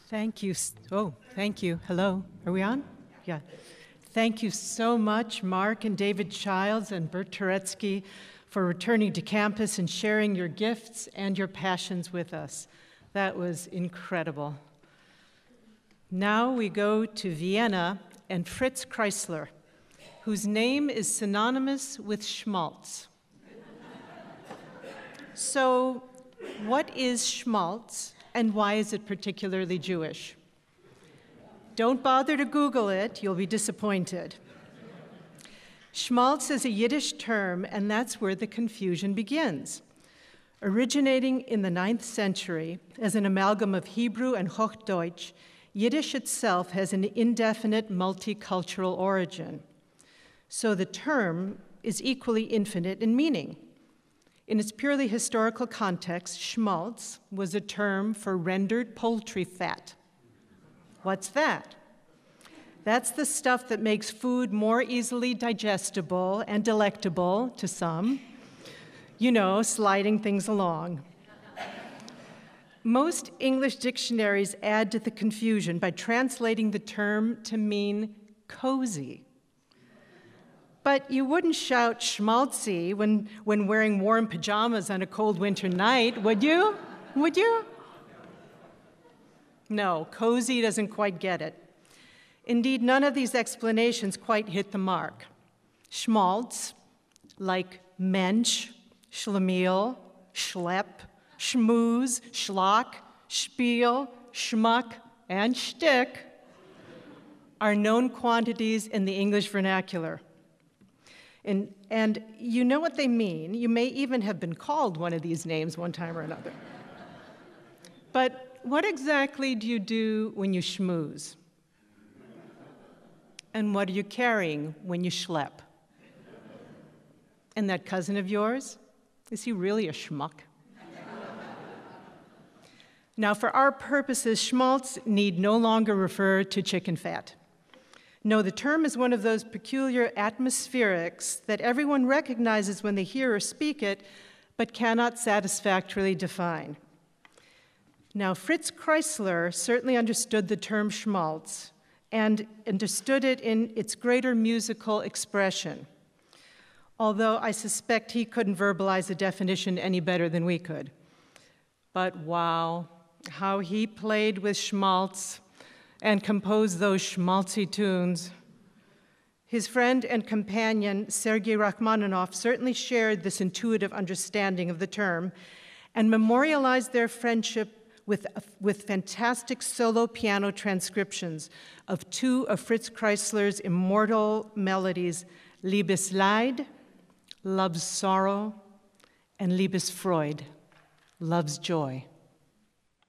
Thank you. Oh, thank you. Hello. Are we on? Yeah. Thank you so much, Mark and David Childs and Bert Turetsky, for returning to campus and sharing your gifts and your passions with us. That was incredible. Now we go to Vienna and Fritz Kreisler, whose name is synonymous with schmaltz. So, what is schmaltz, and why is it particularly Jewish? Don't bother to Google it, you'll be disappointed. Schmaltz is a Yiddish term, and that's where the confusion begins. Originating in the 9th century as an amalgam of Hebrew and Hochdeutsch, Yiddish itself has an indefinite multicultural origin. So the term is equally infinite in meaning. In its purely historical context, schmaltz was a term for rendered poultry fat. What's that? That's the stuff that makes food more easily digestible and delectable to some. You know, sliding things along. Most English dictionaries add to the confusion by translating the term to mean cozy. But you wouldn't shout schmaltzy when wearing warm pajamas on a cold winter night, would you? Would you? No, cozy doesn't quite get it. Indeed, none of these explanations quite hit the mark. Schmaltz, like mensch, schlemiel, schlepp, schmooze, schlock, spiel, schmuck, and shtick, are known quantities in the English vernacular. And you know what they mean. You may even have been called one of these names one time or another. But what exactly do you do when you schmooze? And what are you carrying when you schlep? And that cousin of yours, is he really a schmuck? Now, for our purposes, schmaltz need no longer refer to chicken fat. No, the term is one of those peculiar atmospherics that everyone recognizes when they hear or speak it, but cannot satisfactorily define. Now, Fritz Kreisler certainly understood the term schmaltz and understood it in its greater musical expression, although I suspect he couldn't verbalize the definition any better than we could. But wow, how he played with schmaltz and composed those schmaltzy tunes. His friend and companion, Sergei Rachmaninoff, certainly shared this intuitive understanding of the term and memorialized their friendship with fantastic solo piano transcriptions of two of Fritz Kreisler's immortal melodies, Liebesleid, Love's Sorrow, and Liebesfreude, Love's Joy.